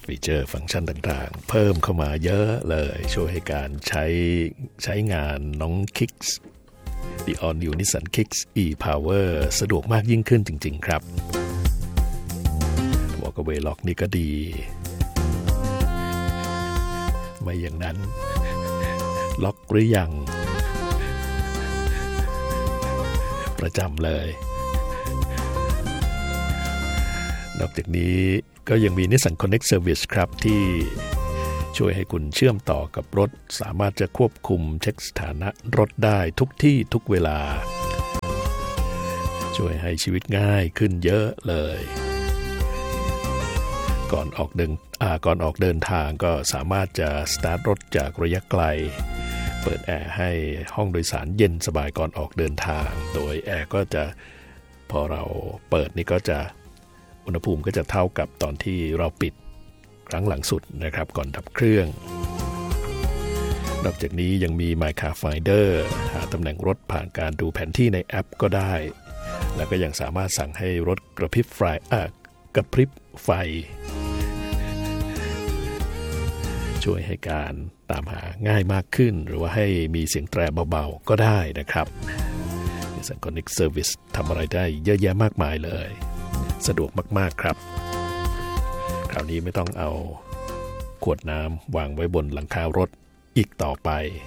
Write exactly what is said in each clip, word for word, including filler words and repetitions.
ฟีเจอร์ฟังก์ชันต่างๆเพิ่มเข้ามาเยอะเลยช่วยให้การใช้ใช้งานน้อง Kicks The All New Nissan Kicks e-Power สะดวกมากยิ่งขึ้นจริงๆครับ Walkaway Lock นี่ก็ดีไม่อย่างนั้นล็อกหรือยังประจำเลยนอกจากนี้ก็ยังมี Nissan Connect Service ครับที่ช่วยให้คุณเชื่อมต่อกับรถสามารถจะควบคุมเช็คสถานะรถได้ทุกที่ทุกเวลาช่วยให้ชีวิตง่ายขึ้นเยอะเลยก่อนออกเดินอ่าก่อนออกเดินทางก็สามารถจะสตาร์ทรถจากระยะไกลเปิดแอร์ให้ห้องโดยสารเย็นสบายก่อนออกเดินทางโดยแอร์ก็จะพอเราเปิดนี่ก็จะอุณหภูมิก็จะเท่ากับตอนที่เราปิดครั้งหลังสุดนะครับก่อนดับเครื่องนอกจากนี้ยังมี My Car Finder หาตำแหน่งรถผ่านการดูแผนที่ในแอปก็ได้แล้วก็ยังสามารถสั่งให้รถกระพริบไฟอ่ะกระพริบไฟช่วยให้การตามหาง่ายมากขึ้นหรือว่าให้มีเสียงแตรเบาๆก็ได้นะครับ Nissan Connect Service ทำอะไรได้เยอะแยะมากมายเลยสะดวกมากๆครับคราวนี้ไม่ต้องเอาขวดน้ำวางไว้บนหลังคารถอีกต่อไป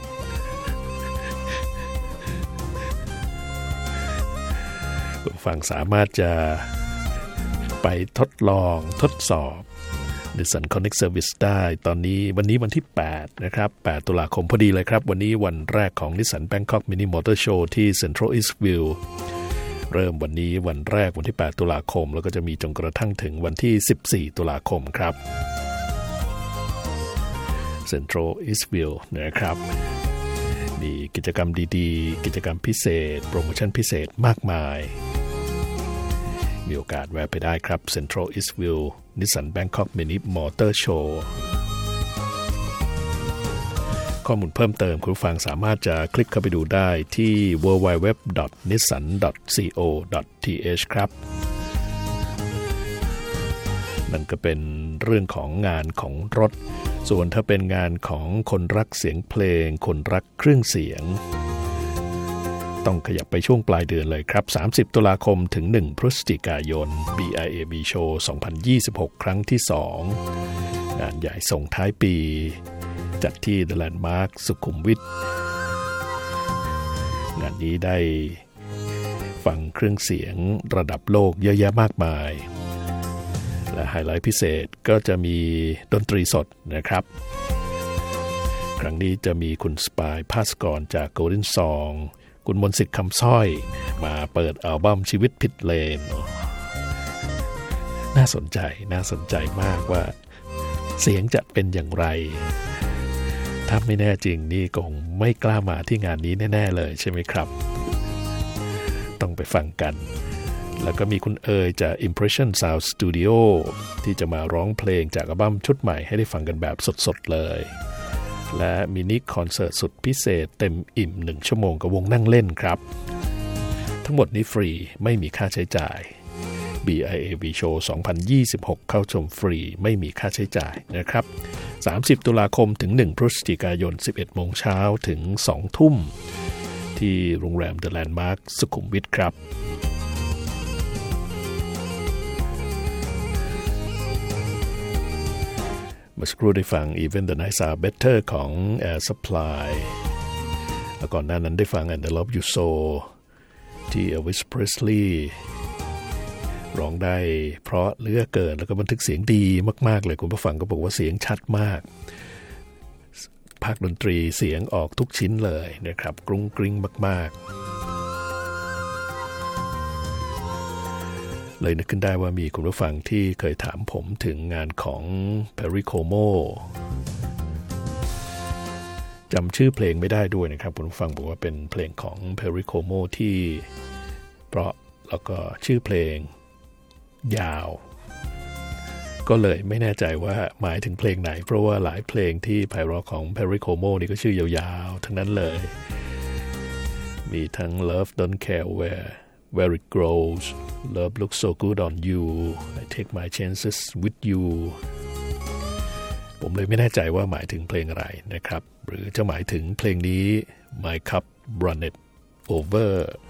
ผู้ฟังสามารถจะไปทดลองทดสอบ Nissan Connect Service ได้ตอนนี้วันนี้วันที่แปดนะครับแปดตุลาคมพอดีเลยครับวันนี้วันแรกของ Nissan Bangkok Mini Motor Show ที่ Central Eastview เริ่มวันนี้วันแรกวันที่แปดตุลาคมแล้วก็จะมีจนกระทั่งถึงวันที่สิบสี่ตุลาคมครับ Central Eastview นะครับมีกิจกรรมดีๆกิจกรรมพิเศษโปรโมชั่นพิเศษมากมายมีโอกาสแวะไปได้ครับ Central Eastview Nissan Bangkok Mini Motor Show ข้อมูลเพิ่มเติมคุณผู้ฟังสามารถจะคลิกเข้าไปดูได้ที่ ดับเบิลยู ดับเบิลยู ดับเบิลยู ดอท นิสสัน ดอท ซี โอ ดอท ที เอช ครับนั่นก็เป็นเรื่องของงานของรถส่วนถ้าเป็นงานของคนรักเสียงเพลงคนรักเครื่องเสียงต้องขยับไปช่วงปลายเดือนเลยครับสามสิบตุลาคมถึงหนึ่งพฤศจิกายน บี ไอ เอ บี Show สองพันยี่สิบหกครั้งที่สองงานใหญ่ส่งท้ายปีจัดที่ The Landmark สุขุมวิทงานนี้ได้ฟังเครื่องเสียงระดับโลกเยอะแยะมากมายและไฮไลท์พิเศษก็จะมีดนตรีสดนะครับครั้งนี้จะมีคุณสปายภาสกรจาก Golden Song คุณมนต์สิทธิ์คำสร้อยมาเปิดอัลบั้มชีวิตผิดเลนน่าสนใจน่าสนใจมากว่าเสียงจะเป็นอย่างไรถ้าไม่แน่จริงนี่คงไม่กล้ามาที่งานนี้แน่ๆเลยใช่ไหมครับต้องไปฟังกันแล้วก็มีคุณเอ๋ยจาก Impression Sound Studio ที่จะมาร้องเพลงจากอัลบั้มชุดใหม่ให้ได้ฟังกันแบบสดๆเลยและมินิคอนเสิร์ตสุดพิเศษเต็มอิ่มหนึ่งชั่วโมงกับวงนั่งเล่นครับทั้งหมดนี้ฟรีไม่มีค่าใช้จ่าย บี ไอ เอ บี Show สองพันยี่สิบหกเข้าชมฟรีไม่มีค่าใช้จ่ายนะครับสามสิบตุลาคมถึงหนึ่งพฤศจิกายน สิบเอ็ดโมงเช้าถึงสองทุ่มที่โรงแรม The Landmark สุขุมวิทครับเมื่อสักครู่ได้ฟัง Even the Nights Are Better ของ Air Supply แล้วก่อนหน้านั้นได้ฟัง And I Love You So ที่ Elvis Presley ร้องได้เพราะเหลือเกินแล้วก็บันทึกเสียงดีมากๆเลยคุณผู้ฟังก็บอกว่าเสียงชัดมากภาคดนตรีเสียงออกทุกชิ้นเลยนะครับกรุ้งกริ้งมากๆเลยนึกขึ้นได้ว่ามีคุณผู้ฟังที่เคยถามผมถึงงานของ Perry Como จำชื่อเพลงไม่ได้ด้วยนะครับคุณผู้ฟังบอกว่าเป็นเพลงของ Perry Como ที่เพราะแล้วก็ชื่อเพลงยาวก็เลยไม่แน่ใจว่าหมายถึงเพลงไหนเพราะว่าหลายเพลงที่ไพเราะของ Perry Como นี่ก็ชื่อยาวๆทั้งนั้นเลยมีทั้ง Love Don't Care Where Where It Grows Love Looks So Good on You I Take My Chances With You ผมเลยไม่แน่ใจว่าหมายถึงเพลงอะไรนะครับหรือจะหมายถึงเพลงนี้ My Cup Runneth Over